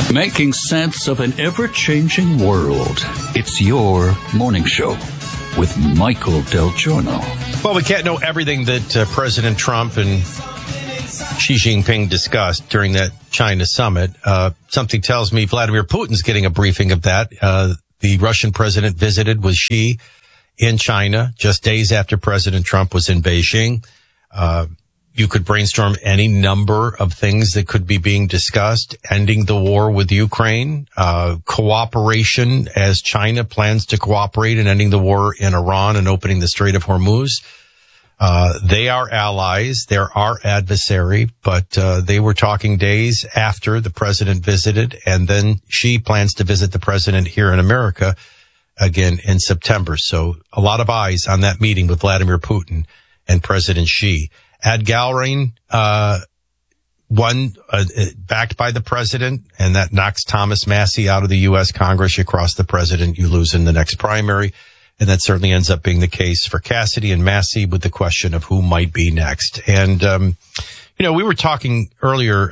Making sense of an ever-changing world. It's your morning show with Michael Del Giorno. Well, we can't know everything that President Trump and Xi Jinping discussed during that China summit. Something tells me Vladimir Putin's getting a briefing of that. The Russian president visited with Xi in China just days after President Trump was in Beijing. You could brainstorm any number of things that could be being discussed. Ending the war with Ukraine, cooperation as China plans to cooperate in ending the war in Iran and opening the Strait of Hormuz. They are allies. They're our adversary, but they were talking days after the president visited, and then Xi plans to visit the president here in America again in September. So a lot of eyes on that meeting with Vladimir Putin and President Xi. Ad Galrain won, backed by the president, and that knocks Thomas Massie out of the U.S. Congress. You cross the president, you lose in the next primary. And that certainly ends up being the case for Cassidy and Massie with the question of who might be next. And, we were talking earlier,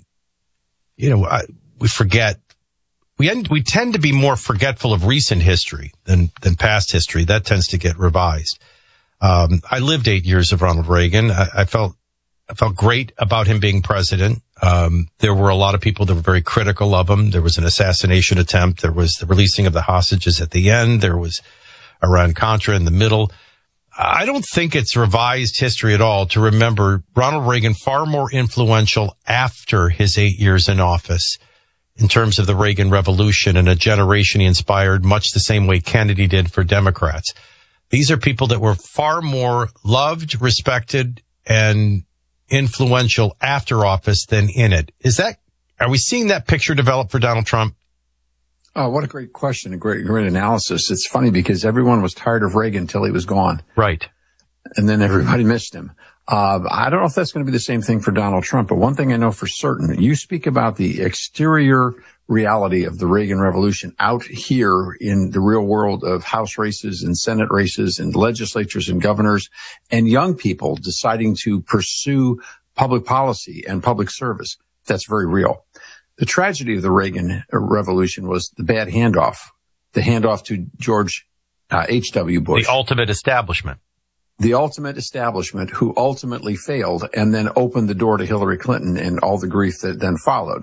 we forget. We tend to be more forgetful of recent history than past history. That tends to get revised. I lived 8 years of Ronald Reagan. I felt great about him being president. There were a lot of people that were very critical of him. There was an assassination attempt. There was the releasing of the hostages at the end. There was Iran-Contra in the middle. I don't think it's revised history at all to remember Ronald Reagan far more influential after his 8 years in office in terms of the Reagan Revolution and a generation he inspired much the same way Kennedy did for Democrats. These are people that were far more loved, respected, and influential after office than in it. Are we seeing that picture develop for Donald Trump? Oh, what a great question. A great analysis. It's funny because everyone was tired of Reagan until he was gone. Right. And then everybody missed him. I don't know if that's going to be the same thing for Donald Trump, but one thing I know for certain, you speak about the exterior reality of the Reagan Revolution out here in the real world of House races and Senate races and legislatures and governors and young people deciding to pursue public policy and public service. That's very real. The tragedy of the Reagan Revolution was the bad handoff, the handoff to George H.W. Bush. The ultimate establishment. The ultimate establishment who ultimately failed and then opened the door to Hillary Clinton and all the grief that then followed.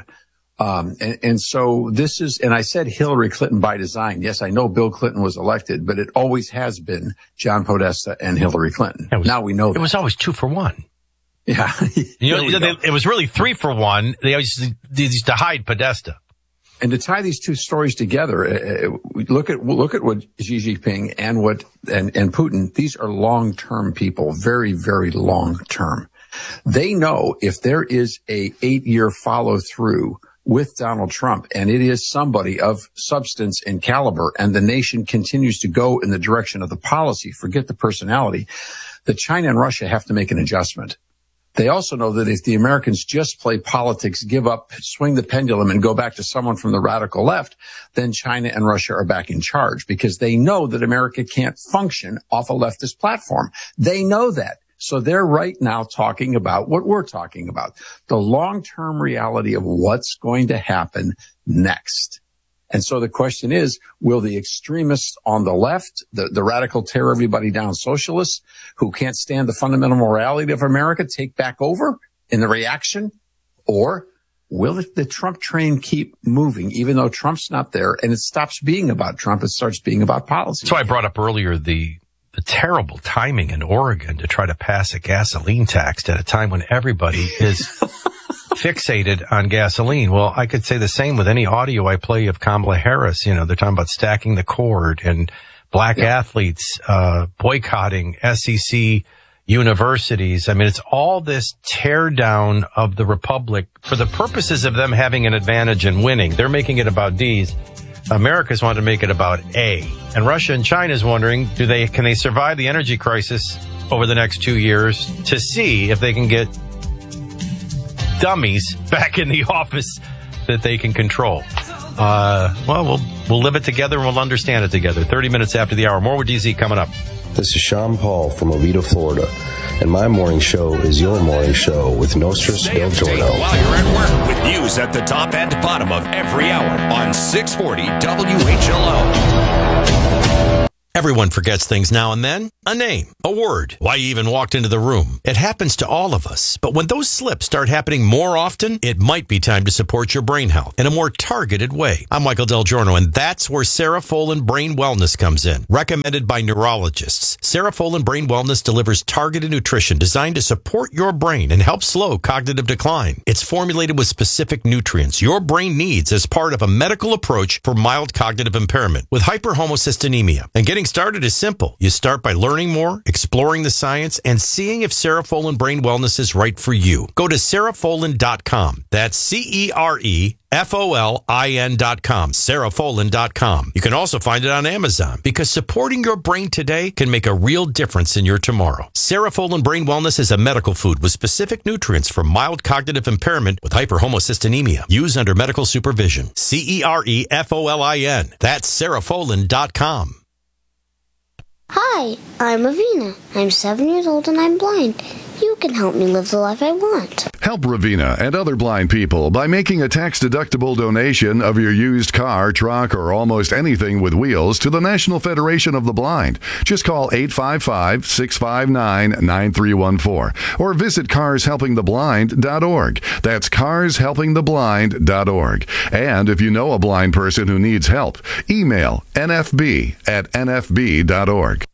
And so this is, and I said Hillary Clinton by design. Yes, I know Bill Clinton was elected, but it always has been John Podesta and Hillary Clinton. Now we know that. It was always 2 for 1. Yeah. It was really 3 for 1. They used to hide Podesta. And to tie these two stories together, look at what Xi Jinping and Putin, these are long-term people, very, very long-term. They know if there is a 8-year follow-through with Donald Trump, and it is somebody of substance and caliber, and the nation continues to go in the direction of the policy, forget the personality, that China and Russia have to make an adjustment. They also know that if the Americans just play politics, give up, swing the pendulum, and go back to someone from the radical left, then China and Russia are back in charge because they know that America can't function off a leftist platform. They know that. So they're right now talking about what we're talking about, the long-term reality of what's going to happen next. And so the question is, will the extremists on the left, the radical tear everybody down socialists who can't stand the fundamental morality of America take back over in the reaction? Or will the Trump train keep moving even though Trump's not there and it stops being about Trump, it starts being about policy? So I brought up earlier the terrible timing in Oregon to try to pass a gasoline tax at a time when everybody is fixated on gasoline. Well, I could say the same with any audio I play of Kamala Harris. They're talking about stacking the cord and black athletes, boycotting SEC universities. I mean, it's all this tear down of the republic for the purposes of them having an advantage and winning. They're making it about D's. America's wanted to make it about A. And Russia and China is wondering, can they survive the energy crisis over the next 2 years to see if they can get dummies back in the office that they can control. We'll live it together and we'll understand it together. 30 minutes after the hour. More with DZ coming up. This is Sean Paul from Oviedo, Florida, and my morning show is your morning show with Nostris Del Giorno. While you're at work with news, news at the top and bottom of every hour on 640 WHLO. Everyone forgets things now and then. A name, a word, why you even walked into the room. It happens to all of us. But when those slips start happening more often, it might be time to support your brain health in a more targeted way. I'm Michael Del Giorno, and that's where Sarah Folan Brain Wellness comes in. Recommended by neurologists, Sarah Folan Brain Wellness delivers targeted nutrition designed to support your brain and help slow cognitive decline. It's formulated with specific nutrients your brain needs as part of a medical approach for mild cognitive impairment with hyperhomocystinemia. And getting started is simple. You start by learning more, exploring the science, and seeing if Sarah Folan Brain Wellness is right for you. Go to sarahfolan.com. That's CEREFOLIN.com. sarahfolan.com. You can also find it on Amazon because supporting your brain today can make a real difference in your tomorrow. Sarah Folan Brain Wellness is a medical food with specific nutrients for mild cognitive impairment with hyperhomocystinemia. Use under medical supervision. CEREFOLIN. That's sarahfolan.com. Hi, I'm Ravina. I'm 7 years old and I'm blind. You can help me live the life I want. Help Ravina and other blind people by making a tax-deductible donation of your used car, truck, or almost anything with wheels to the National Federation of the Blind. Just call 855-659-9314 or visit carshelpingtheblind.org. That's carshelpingtheblind.org. And if you know a blind person who needs help, email nfb@nfb.org.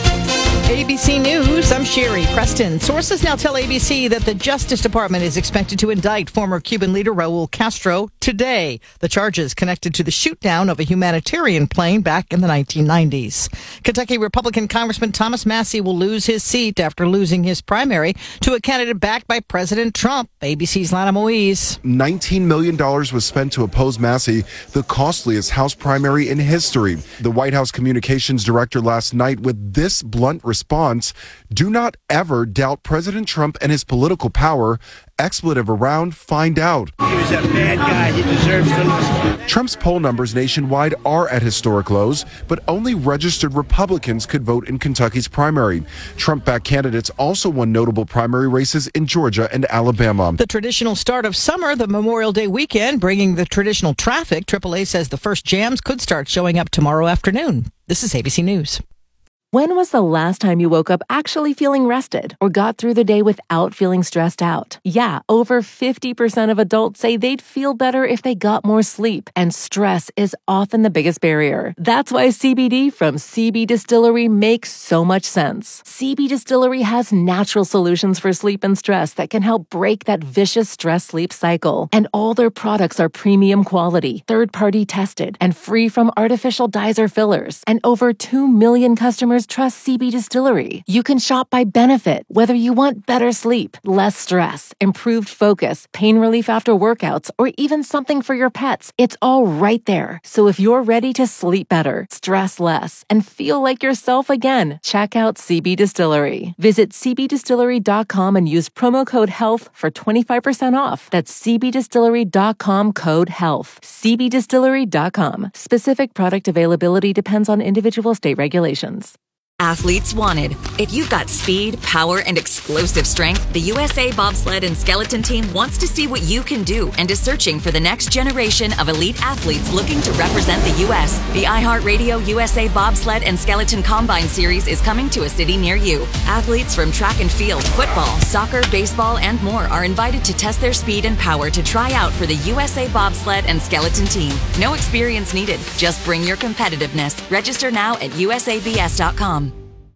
ABC News, I'm Sherry Preston. Sources now tell ABC that the Justice Department is expected to indict former Cuban leader Raul Castro today. The charges connected to the shoot-down of a humanitarian plane back in the 1990s. Kentucky Republican Congressman Thomas Massie will lose his seat after losing his primary to a candidate backed by President Trump. ABC's Lana Moise. $19 million was spent to oppose Massie, the costliest House primary in history. The White House communications director last night with this blunt response: do not ever doubt President Trump and his political power. Expletive around, find out. He was a bad guy. He deserves to lose. Trump's poll numbers nationwide are at historic lows, but only registered Republicans could vote in Kentucky's primary. Trump-backed candidates also won notable primary races in Georgia and Alabama. The traditional start of summer, the Memorial Day weekend, bringing the traditional traffic. AAA says the first jams could start showing up tomorrow afternoon. This is ABC News. When was the last time you woke up actually feeling rested or got through the day without feeling stressed out? Yeah, over 50% of adults say they'd feel better if they got more sleep, and stress is often the biggest barrier. That's why CBD from CB Distillery makes so much sense. CB Distillery has natural solutions for sleep and stress that can help break that vicious stress-sleep cycle. And all their products are premium quality, third-party tested, and free from artificial dyes or fillers. And over 2 million customers trust CB Distillery. You can shop by benefit, whether you want better sleep, less stress, improved focus, pain relief after workouts, or even something for your pets. It's all right there. So if you're ready to sleep better, stress less, and feel like yourself again, check out CB Distillery. Visit cbdistillery.com and use promo code HEALTH for 25% off. That's cbdistillery.com, code HEALTH. cbdistillery.com. Specific product availability depends on individual state regulations. Athletes wanted. If you've got speed, power, and explosive strength, the USA Bobsled and Skeleton Team wants to see what you can do and is searching for the next generation of elite athletes looking to represent the U.S. The iHeartRadio USA Bobsled and Skeleton Combine Series is coming to a city near you. Athletes from track and field, football, soccer, baseball, and more are invited to test their speed and power to try out for the USA Bobsled and Skeleton Team. No experience needed. Just bring your competitiveness. Register now at usabs.com.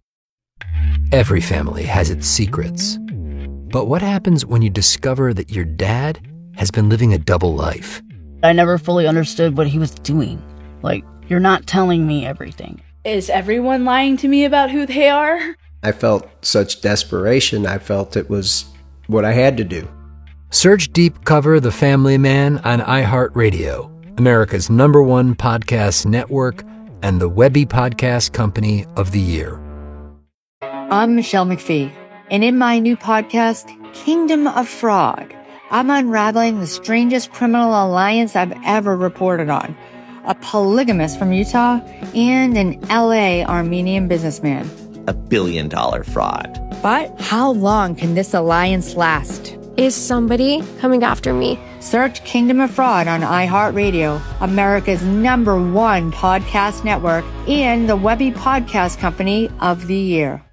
Every family has its secrets. But what happens when you discover that your dad has been living a double life? I never fully understood what he was doing. Like, you're not telling me everything. Is everyone lying to me about who they are? I felt such desperation. I felt it was what I had to do. Search Deep Cover The Family Man on iHeartRadio, America's #1 podcast network and the Webby Podcast Company of the Year. I'm Michelle McPhee, and in my new podcast, Kingdom of Fraud, I'm unraveling the strangest criminal alliance I've ever reported on. A polygamist from Utah and an LA Armenian businessman. $1 billion fraud. But how long can this alliance last? Is somebody coming after me? Search Kingdom of Fraud on iHeartRadio, America's #1 podcast network, and the Webby Podcast Company of the Year.